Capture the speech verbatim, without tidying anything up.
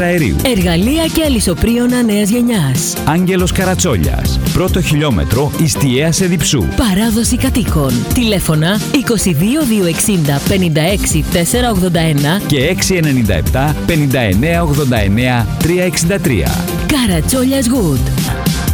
αερίου. Εργαλεία και αλυσοπρίωνα νέας γενιάς. Άγγελος Καρατσόλιας. Πρώτο χιλιόμετρο Ιστιαίας Εδιψού. Παράδοση κατοίκων. Τηλέφωνα είκοσι δύο διακόσια εξήντα πενήντα έξι τετρακόσια ογδόντα ένα Και έξι εννιά επτά πενήντα εννέα ογδόντα εννέα τριακόσια εξήντα τρία. Καρατσόλιας Wood.